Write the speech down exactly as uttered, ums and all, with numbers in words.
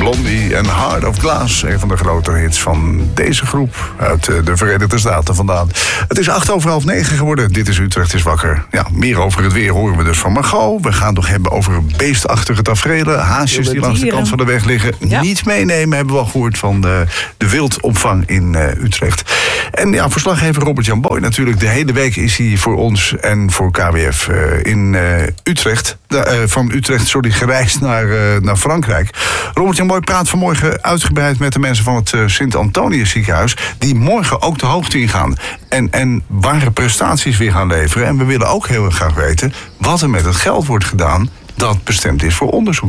Blondie en Heart of Glass. Een van de grotere hits van deze groep uit de Verenigde Staten vandaan. Het is acht over half negen geworden. Dit is Utrecht is wakker. Ja, meer over het weer horen we dus van Margot. We gaan het nog hebben over beestachtige taferelen. Haasjes die langs de kant van de weg liggen. Ja. Niet meenemen, hebben we al gehoord van de, de wildopvang in uh, Utrecht. En ja, verslaggever Robert-Jan Boy natuurlijk. De hele week is hij voor ons en voor K W F uh, in uh, Utrecht. Uh, van Utrecht, sorry, gereisd naar, uh, naar Frankrijk. Robert-Jan Boy praat vanmorgen uitgebreid met de mensen van het uh, Sint-Antonius ziekenhuis, die morgen ook de hoogte ingaan. En, en ware prestaties weer gaan leveren. En we willen ook heel erg graag weten wat er met het geld wordt gedaan dat bestemd is voor onderzoek.